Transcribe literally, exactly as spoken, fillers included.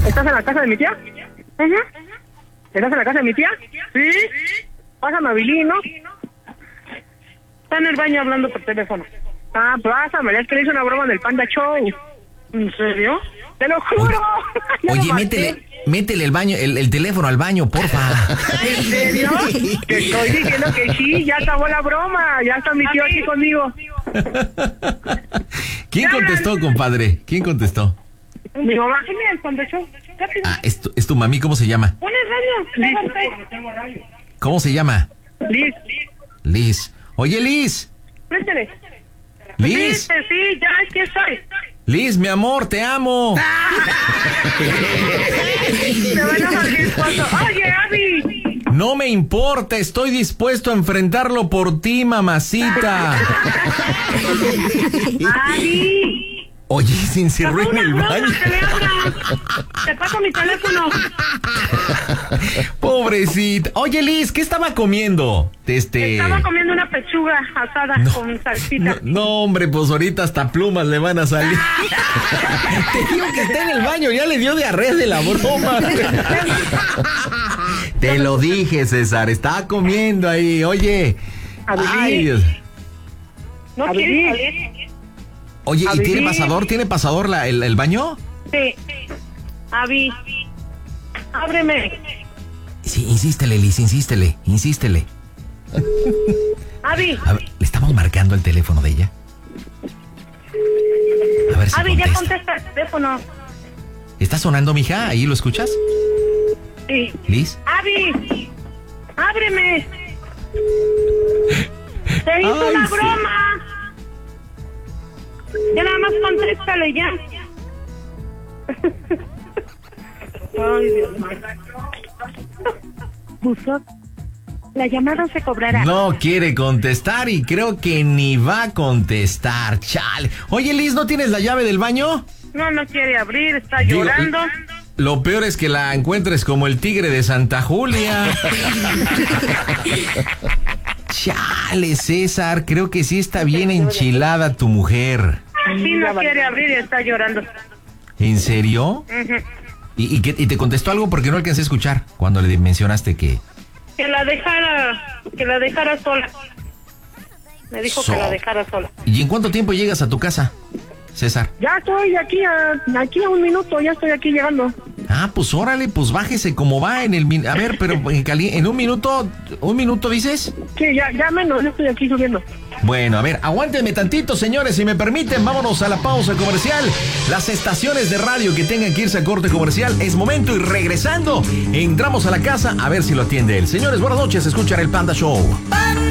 ¿Estás en la casa de mi tía? Ajá. ¿Estás en la casa de mi tía? Sí. Pásame a Billy, ¿no? Está en el baño hablando por teléfono. Ah, pásame, es que le hice una broma del Panda Show. ¿En serio? ¡Te lo juro! Ya Oye, lo métele, maté. métele el baño, el, el teléfono al baño, porfa. ¿En serio? Te estoy diciendo que sí, ya acabó la broma. Ya está mi tío aquí conmigo. ¿Quién contestó, compadre? ¿Quién contestó? Mi mamá. ¿Quién es el Panda Show? Rápido. Ah, es tu, es tu mami, ¿cómo se llama? Pon el radio. Levanta. ¿Cómo se llama? Liz. Liz. Oye, Liz. Préstale. Liz. Sí, sí, ya, aquí estoy. Liz, mi amor, te amo. Te van a salir esposo. Oye, Abby. No me importa, estoy dispuesto a enfrentarlo por ti, mamacita. Abby. Oye, se encerró en el baño. Te paso mi teléfono. Pobrecita. Oye, Liz, ¿qué estaba comiendo? Este... Estaba comiendo una pechuga asada No, con salsita. No, no, hombre, pues ahorita hasta plumas le van a salir. Te digo que está en el baño, ya le dio diarrea de la broma. Te lo dije, César, estaba comiendo ahí. Oye. Ay, Dios. ¿No Abrí. quieres salir? Oye, ¿y Abrí. tiene pasador? ¿Tiene pasador la, el, el baño? Sí. Abby, ábreme. Sí, insístele, Liz, insístele, insístele. Abby, A ver, le estamos marcando el teléfono de ella. A ver si Abby, ya contesta. contesta el teléfono. ¿Está sonando, mija? ¿Ahí lo escuchas? Sí. ¿Liz? Abby, ábreme. Te hizo Ay, una sí. broma. Ya nada más contéstale ya. Ay, Dios mío. Buzón, la llamada se cobrará. No quiere contestar y creo que ni va a contestar. Chale. Oye, Liz, ¿no tienes la llave del baño? No, no quiere abrir, está Digo, llorando. Lo peor es que la encuentres como el tigre de Santa Julia. Chale, César, creo que sí está bien enchilada tu mujer. Sí, no quiere abrir y está llorando. ¿En serio? Ujú. ¿Y, y, qué- y te contestó algo porque no alcancé a escuchar cuando le mencionaste que... Que la dejara, que la dejara sola. Me dijo So- que la dejara sola. ¿Y en cuánto tiempo llegas a tu casa, César? Ya estoy aquí a, aquí a un minuto, ya estoy aquí llegando. Ah, pues órale, pues bájese como va en el... min- A ver, pero en, cali- en un minuto, ¿un minuto dices? Sí, ya, ya menos, ya estoy aquí subiendo. Bueno, a ver, aguántenme tantito, señores, si me permiten, vámonos a la pausa comercial. Las estaciones de radio que tengan que irse a corte comercial, es momento y regresando, entramos a la casa a ver si lo atiende él. Señores, buenas noches, escuchan el Panda Show.